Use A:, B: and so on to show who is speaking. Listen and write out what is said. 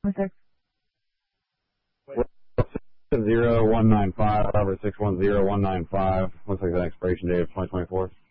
A: sir.
B: 0195 or 610195. Looks like the expiration date of 2024.